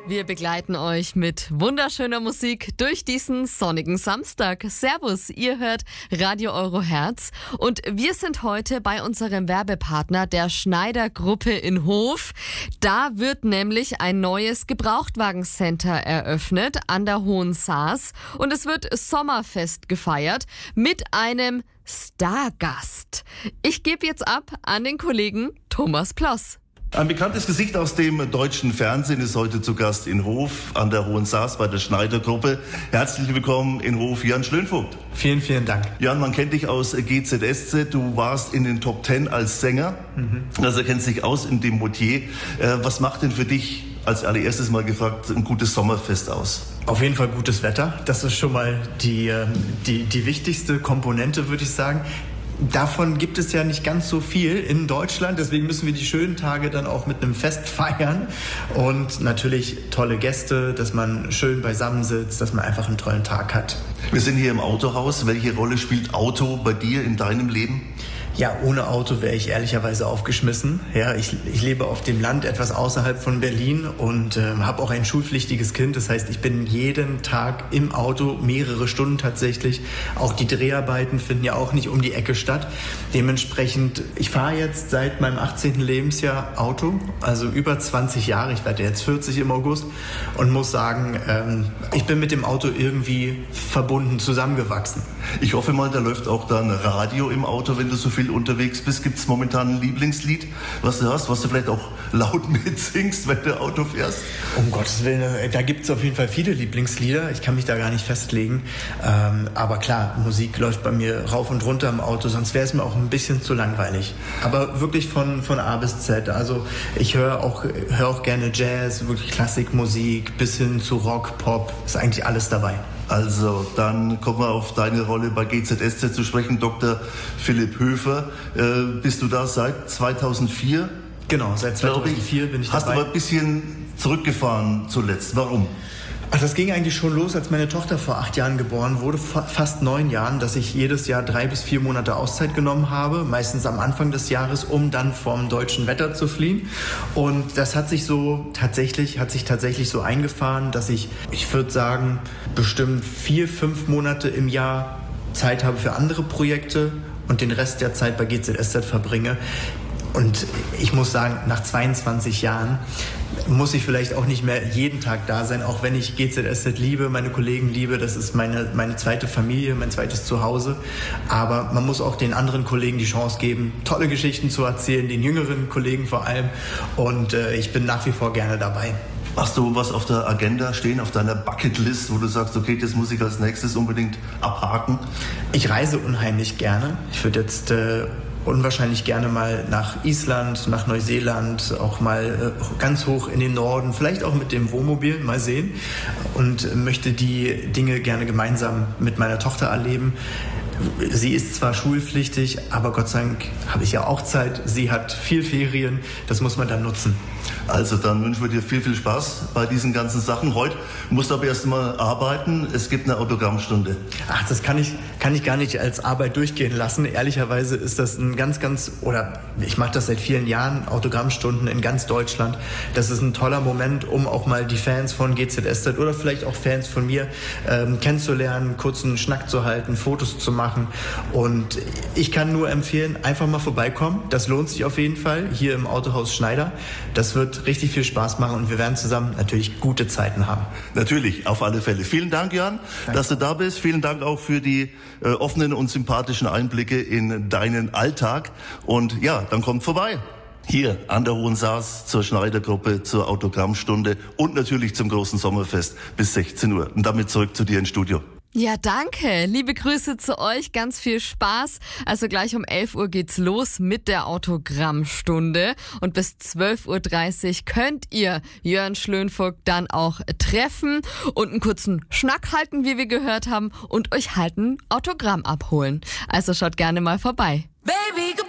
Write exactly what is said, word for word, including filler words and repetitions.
Wir begleiten euch mit wunderschöner Musik durch diesen sonnigen Samstag. Servus, ihr hört Radio Euro Herz und wir sind heute bei unserem Werbepartner der Schneider Gruppe in Hof. Da wird nämlich ein neues Gebrauchtwagencenter eröffnet an der Hohen Saas und es wird Sommerfest gefeiert mit einem Stargast. Ich gebe jetzt ab an den Kollegen Thomas Ploss. Ein bekanntes Gesicht aus dem deutschen Fernsehen ist heute zu Gast in Hof an der Hohen Saas bei der Schneider Gruppe. Herzlich willkommen in Hof, Jan Schlönvogt. Vielen, vielen Dank. Jan, man kennt dich aus G Z S Z. Du warst in den Top Ten als Sänger. Mhm. Also er kennt sich aus in dem Metier. Äh, was macht denn für dich, als allererstes mal gefragt, ein gutes Sommerfest aus? Auf jeden Fall gutes Wetter. Das ist schon mal die, die, die wichtigste Komponente, würde ich sagen. Davon gibt es ja nicht ganz so viel in Deutschland, deswegen müssen wir die schönen Tage dann auch mit einem Fest feiern und natürlich tolle Gäste, dass man schön beisammen sitzt, dass man einfach einen tollen Tag hat. Wir sind hier im Autohaus. Welche Rolle spielt Auto bei dir in deinem Leben? Ja, ohne Auto wäre ich ehrlicherweise aufgeschmissen. Ja, ich, ich lebe auf dem Land etwas außerhalb von Berlin und äh, habe auch ein schulpflichtiges Kind. Das heißt, ich bin jeden Tag im Auto, mehrere Stunden tatsächlich. Auch die Dreharbeiten finden ja auch nicht um die Ecke statt. Dementsprechend, ich fahre jetzt seit meinem achtzehnten Lebensjahr Auto, also über zwanzig Jahre. Ich werde jetzt vierzig im August und muss sagen, ähm, ich bin mit dem Auto irgendwie verbunden, zusammengewachsen. Ich hoffe mal, da läuft auch dann Radio im Auto, wenn du so viel unterwegs bist. Gibt es momentan ein Lieblingslied, was du hast, was du vielleicht auch laut mitsingst, wenn du Auto fährst? Um Gottes Willen, da gibt es auf jeden Fall viele Lieblingslieder. Ich kann mich da gar nicht festlegen. Ähm, aber klar, Musik läuft bei mir rauf und runter im Auto, sonst wäre es mir auch ein bisschen zu langweilig. Aber wirklich von, von A bis Z. Also ich höre auch, höre auch gerne Jazz, wirklich Klassikmusik, bis hin zu Rock, Pop. Ist eigentlich alles dabei. Also, dann kommen wir auf deine Rolle bei G Z S Z zu sprechen, Doktor Philipp Höfer. Äh, bist du da seit zweitausendvier? Genau, seit zweitausendvier bin ich dabei. Hast aber ein bisschen zurückgefahren zuletzt. Warum? Ach, das ging eigentlich schon los, als meine Tochter vor acht Jahren geboren wurde, fast neun Jahren, dass ich jedes Jahr drei bis vier Monate Auszeit genommen habe, meistens am Anfang des Jahres, um dann vom deutschen Wetter zu fliehen. Und das hat sich so tatsächlich, hat sich tatsächlich so eingefahren, dass ich, ich würde sagen, bestimmt vier, fünf Monate im Jahr Zeit habe für andere Projekte und den Rest der Zeit bei G Z S Z verbringe. Und ich muss sagen, nach zweiundzwanzig Jahren muss ich vielleicht auch nicht mehr jeden Tag da sein, auch wenn ich G Z S Z liebe, meine Kollegen liebe, das ist meine, meine zweite Familie, mein zweites Zuhause. Aber man muss auch den anderen Kollegen die Chance geben, tolle Geschichten zu erzählen, den jüngeren Kollegen vor allem. Und äh, ich bin nach wie vor gerne dabei. Hast du was auf der Agenda stehen, auf deiner Bucketlist, wo du sagst, okay, das muss ich als nächstes unbedingt abhaken? Ich reise unheimlich gerne. Ich würde jetzt äh, unwahrscheinlich gerne mal nach Island, nach Neuseeland, auch mal äh, ganz hoch in den Norden, vielleicht auch mit dem Wohnmobil, mal sehen. Und möchte die Dinge gerne gemeinsam mit meiner Tochter erleben. Sie ist zwar schulpflichtig, aber Gott sei Dank habe ich ja auch Zeit. Sie hat viel Ferien, das muss man dann nutzen. Also dann wünschen wir dir viel, viel Spaß bei diesen ganzen Sachen. Heute musst du aber erst mal arbeiten. Es gibt eine Autogrammstunde. Ach, das kann ich, kann ich gar nicht als Arbeit durchgehen lassen. Ehrlicherweise ist das ein ganz, ganz, oder ich mache das seit vielen Jahren, Autogrammstunden in ganz Deutschland. Das ist ein toller Moment, um auch mal die Fans von G Z S Z oder vielleicht auch Fans von mir ähm, kennenzulernen, kurz einen Schnack zu halten, Fotos zu machen. Und ich kann nur empfehlen, einfach mal vorbeikommen. Das lohnt sich auf jeden Fall hier im Autohaus Schneider. Das wird richtig viel Spaß machen und wir werden zusammen natürlich gute Zeiten haben. Natürlich, auf alle Fälle. Vielen Dank, Jan, Danke. dass du da bist. Vielen Dank auch für die äh, offenen und sympathischen Einblicke in deinen Alltag. Und ja, dann kommt vorbei. Hier an der Hohen Saas zur Schneidergruppe, zur Autogrammstunde und natürlich zum großen Sommerfest bis sechzehn Uhr. Und damit zurück zu dir ins Studio. Ja, danke. Liebe Grüße zu euch. Ganz viel Spaß. Also gleich um elf Uhr geht's los mit der Autogrammstunde. Und bis zwölf Uhr dreißig könnt ihr Jörn Schlönvogt dann auch treffen und einen kurzen Schnack halten, wie wir gehört haben, und euch halt ein Autogramm abholen. Also schaut gerne mal vorbei. Baby,